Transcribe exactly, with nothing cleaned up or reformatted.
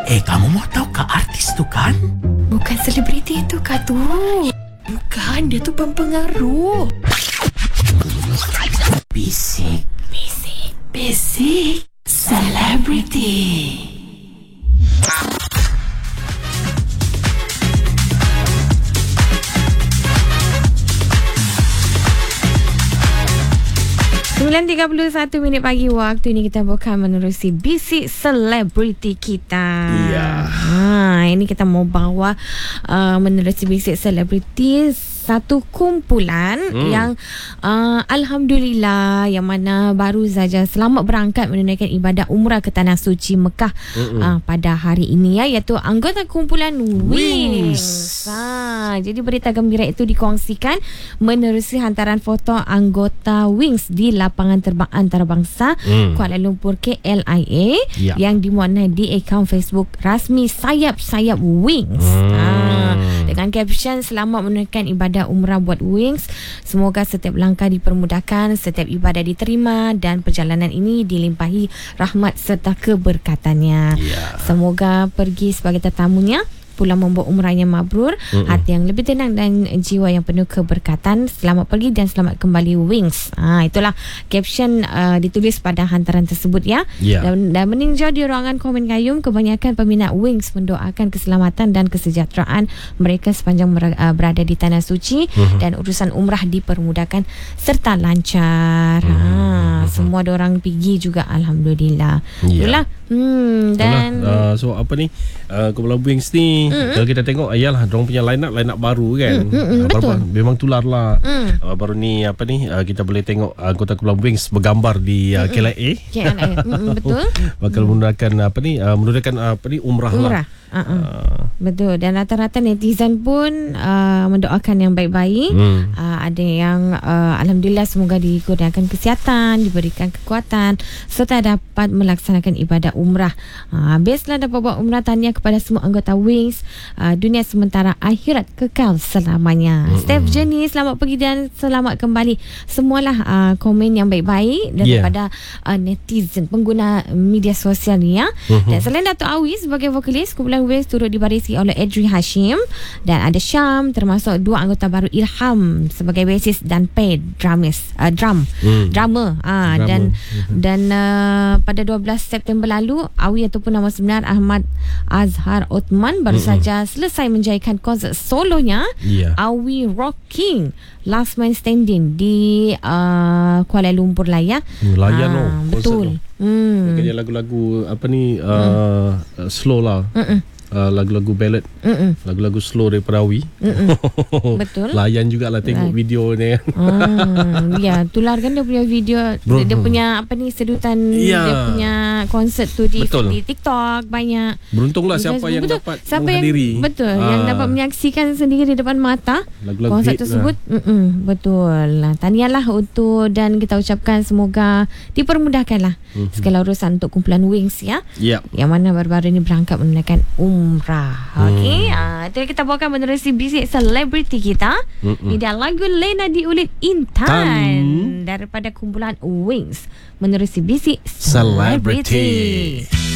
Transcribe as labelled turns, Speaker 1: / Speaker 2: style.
Speaker 1: Eh, kamu mau tahu ke artis tu kan?
Speaker 2: Bukan selebriti itu kah tu? Bukan, dia tu pempengaruh.
Speaker 1: Bisik.
Speaker 2: Bisik. Bisik. Selebriti. sembilan tiga puluh satu minit pagi waktu ini kita akan menerusi bisik selebriti kita.
Speaker 3: Ya.
Speaker 2: Ha, ini kita mau bawa uh, menerusi bisik selebriti satu kumpulan hmm. yang uh, Alhamdulillah yang mana baru saja selamat berangkat menunaikan ibadah umrah ke Tanah Suci Mekah uh, pada hari ini ya, iaitu anggota kumpulan Wings. Ha, jadi berita gembira itu dikongsikan menerusi hantaran foto anggota Wings di lapangan terbang antarabangsa hmm. Kuala Lumpur K L I A ya. Yang dimuatkan di akaun Facebook rasmi Sayap-Sayap Wings. Hmm. Ha, dengan caption selamat menunaikan ibadah umrah buat Wings. Semoga setiap langkah dipermudahkan, setiap ibadah diterima dan perjalanan ini dilimpahi rahmat serta keberkatannya. Yeah. Semoga pergi sebagai tetamunya pulang membawa umrahnya mabrur, mm-mm. hati yang lebih tenang dan jiwa yang penuh keberkatan. Selamat pergi dan selamat kembali Wings. Ha, itulah caption uh, ditulis pada hantaran tersebut ya. Yeah. Dan, dan meninjau di ruangan komen gayung, kebanyakan peminat Wings mendoakan keselamatan dan kesejahteraan mereka sepanjang mer- uh, berada di Tanah Suci, mm-hmm. dan urusan umrah dipermudahkan serta lancar. Mm-hmm. Ha, semua orang pergi juga Alhamdulillah. Yeah. Itulah. Hmm, dan
Speaker 3: uh, so apa ni uh, kumpulan Wings ni, mm-hmm. kalau kita tengok ayalah dorang punya line up line up baru kan.
Speaker 2: Mm-hmm,
Speaker 3: uh, baru, memang tular lah.
Speaker 2: Mm.
Speaker 3: Uh, baru ni apa ni uh, kita boleh tengok anggota kumpulan Wings bergambar di uh, mm-hmm. K L I A.
Speaker 2: K L I A. Mm-hmm, betul.
Speaker 3: Bakal mm. menggunakan apa ni uh, menggunakan uh, apa ni umrah,
Speaker 2: umrah.
Speaker 3: lah.
Speaker 2: Uh-uh. Uh. Betul. Dan rata-rata netizen pun uh, mendoakan yang baik-baik. Mm. Uh, ada yang uh, Alhamdulillah semoga dikurniakan kesihatan, diberikan kekuatan serta dapat melaksanakan ibadah umrah. Uh, bestlah dapat buat umrah. Tahniah kepada semua anggota Wings. Uh, dunia sementara, akhirat kekal selamanya. Mm-hmm. Steph Jenny, selamat pergi dan selamat kembali. Semualah uh, komen yang baik-baik daripada yeah. uh, netizen, pengguna media sosial ni ya. Mm-hmm. Dan selain Dato' Awi sebagai vokalis, kumpulan Wings turut dibarisi oleh Adri Hashim dan ada Syam, termasuk dua anggota baru Ilham sebagai basis dan paid drummers, uh, drum mm. drummer. Uh, dan mm-hmm. dan uh, pada dua belas September lalu, Awi ataupun nama sebenar Ahmad Azhar Othman baru mm-hmm. saja selesai menjayakan konsert solonya, yeah. Awi Rocking Last Man Standing di uh, Kuala Lumpur lah ya.
Speaker 3: Layan
Speaker 2: uh,
Speaker 3: loh.
Speaker 2: Betul. Hmm.
Speaker 3: Kayaknya lagu-lagu apa ni uh, mm. slow lah. Mm-mm. Uh, lagu-lagu ballad. Mm-mm. Lagu-lagu slow daripada Awi.
Speaker 2: Betul.
Speaker 3: Layan jugalah tengok Layan. video ni.
Speaker 2: Hmm, ya, tularkan dia punya video, dia, dia punya apa ni sedutan, ya. Dia punya konsert tu di, di TikTok banyak.
Speaker 3: Beruntunglah siapa betul. yang
Speaker 2: betul.
Speaker 3: dapat
Speaker 2: siapa
Speaker 3: menghadiri.
Speaker 2: Yang, betul,
Speaker 3: ah.
Speaker 2: yang dapat menyaksikan sendiri di depan mata
Speaker 3: lagu-lagu
Speaker 2: konsert tersebut. Lah. Betul. Tahniahlah untuk, dan kita ucapkan semoga dipermudahkanlah mm-hmm. segala urusan untuk kumpulan Wings ya.
Speaker 3: Yep.
Speaker 2: Yang mana baru-baru ini berangkat menunaikan umrah. Okey, hmm. uh, itu kita bawakan menerusi bisik selebriti kita. Mm-mm. Ini adalah lagu Lena Diulit Intan Tan. Daripada kumpulan Wings menerusi bisik selebriti.